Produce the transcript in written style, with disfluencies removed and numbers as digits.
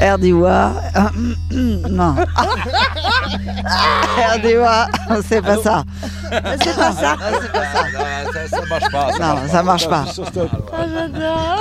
Erdiwa. Non. Erdiwa, c'est pas ça. C'est pas ça. C'est pas ça. Ça marche pas. Non, ça marche pas. Ah, j'adore.